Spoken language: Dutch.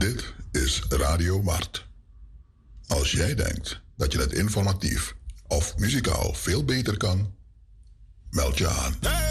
Dit is Radio Wart. Als jij denkt dat je het informatief of muzikaal veel beter kan, meld je aan.